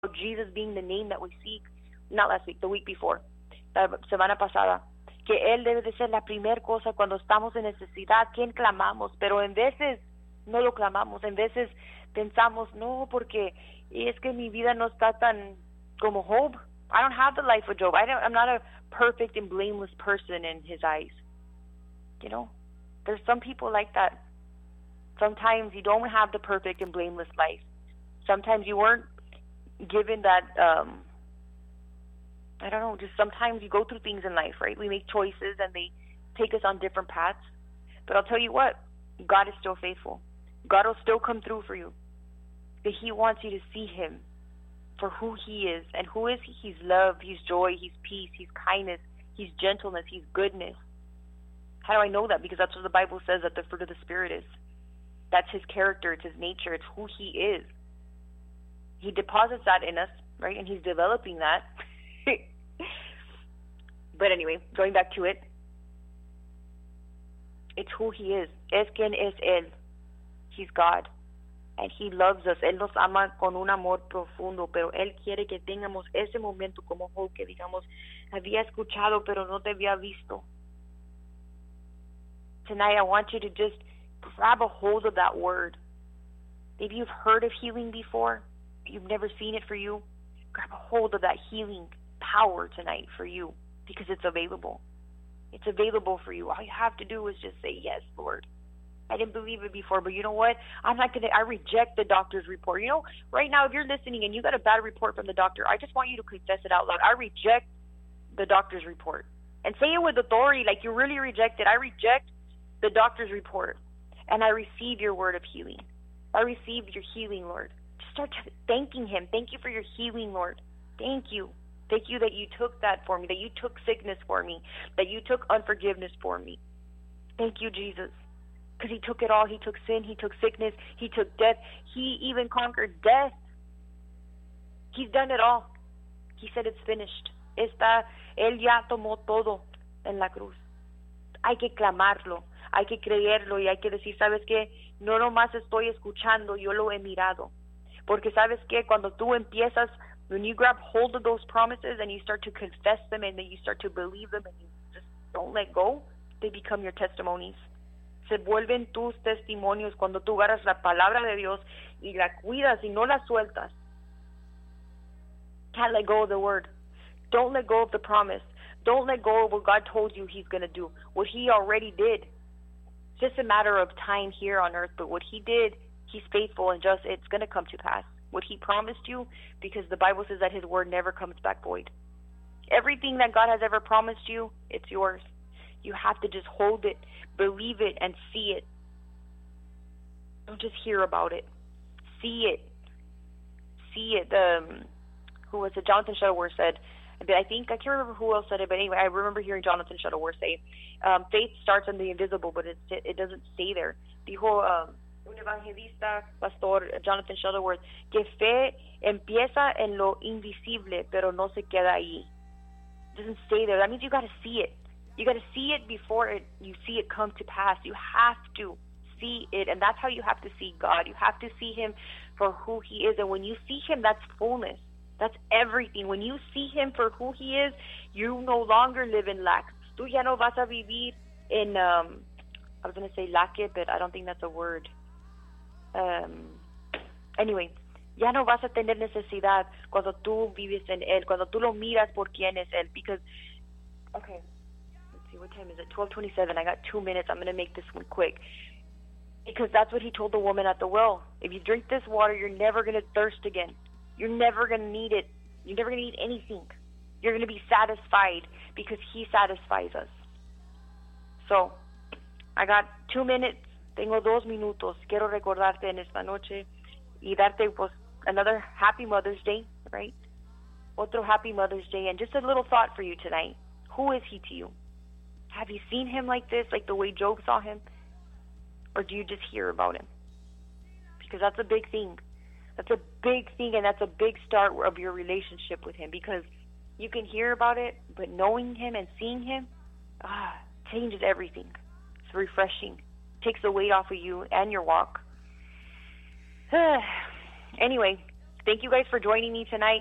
Jesus being the name that we seek, not last week, the week before, la semana pasada, que Él debe de ser la primera cosa cuando estamos en necesidad, quien clamamos, pero en veces no lo clamamos, en veces pensamos, no, porque es que mi vida no está tan como Job. I don't have the life of Job. I'm not a perfect and blameless person in his eyes. You know, there's some people like that. Sometimes you don't have the perfect and blameless life. Sometimes you weren't given that, I don't know, just sometimes you go through things in life, right? We make choices and they take us on different paths. But I'll tell you what, God is still faithful. God will still come through for you. But He wants you to see Him for who He is. And who is He? He's love, He's joy, He's peace, He's kindness, He's gentleness, He's goodness. How do I know that? Because that's what the Bible says that the fruit of the Spirit is. That's His character, it's His nature, it's who He is. He deposits that in us, right? And He's developing that. But anyway, going back to it, it's who He is. Es quien es Él. He's God. And He loves us. Él nos ama con un amor profundo, pero Él quiere que tengamos ese momento como Job, que digamos, había escuchado, pero no te había visto. Tonight, I want you to just grab a hold of that word. Maybe you've heard of healing before, but you've never seen it for you. Grab a hold of that healing power tonight for you, because it's available. It's available for you. All you have to do is just say, yes, Lord. I didn't believe it before, but you know what? I reject the doctor's report. You know, right now, if you're listening and you got a bad report from the doctor, I just want you to confess it out loud. I reject the doctor's report. And say it with authority, like you really reject it. I reject the doctor's report, and I receive your word of healing. I receive your healing, Lord. Just start thanking Him. Thank you for your healing, Lord. Thank you. Thank you that you took that for me, that you took sickness for me, that you took unforgiveness for me. Thank you, Jesus. Because He took it all. He took sin. He took sickness. He took death. He even conquered death. He's done it all. He said it's finished. Él ya tomó todo en la cruz. Hay que clamarlo. Hay que creerlo y hay que decir, ¿sabes qué? No nomás estoy escuchando, yo lo he mirado. Porque ¿sabes qué? Cuando tú empiezas, when you grab hold of those promises and you start to confess them and then you start to believe them and you just don't let go, they become your testimonies. Se vuelven tus testimonios cuando tú agarras la palabra de Dios y la cuidas y no la sueltas. Can't let go of the word. Don't let go of the promise. Don't let go of what God told you He's going to do, what He already did. It's just a matter of time here on earth, but what He did, He's faithful and just, it's going to come to pass. What He promised you, because the Bible says that His word never comes back void. Everything that God has ever promised you, it's yours. You have to just hold it, believe it, and see it. Don't just hear about it. See it. See it. Who was it? Jonathan Shuttleworth said, I can't remember who else said it, but anyway, I remember hearing Jonathan Shuttleworth say, faith starts in the invisible, but it doesn't stay there. Dijo un evangelista, pastor, Jonathan Shuttleworth, que fe empieza en lo invisible, pero no se queda ahí. It doesn't stay there. That means you got to see it. You got to see it before you see it come to pass. You have to see it, and that's how you have to see God. You have to see Him for who He is, and when you see Him, that's fullness. That's everything. When you see Him for who He is, you no longer live in lack. Tú ya no vas a vivir in, I was going to say laque, but I don't think that's a word. Anyway, ya no vas a tener necesidad cuando tú vives en Él, cuando tú lo miras por quién es Él. Because, okay, let's see, what time is it? 12:27. I got 2 minutes. I'm going to make this one quick. Because that's what He told the woman at the well. If you drink this water, you're never going to thirst again. You're never going to need it. You're never going to need anything. You're going to be satisfied because He satisfies us. So, I got 2 minutes. Tengo 2 minutos. Quiero recordarte en esta noche y darte pues another happy Mother's Day, right? Otro happy Mother's Day. And just a little thought for you tonight. Who is He to you? Have you seen Him like this, like the way Job saw Him? Or do you just hear about Him? Because that's a big thing. That's a big thing, and that's a big start of your relationship with Him, because you can hear about it, but knowing Him and seeing Him changes everything. It's refreshing. Takes the weight off of you and your walk. Anyway, Thank you guys for joining me tonight.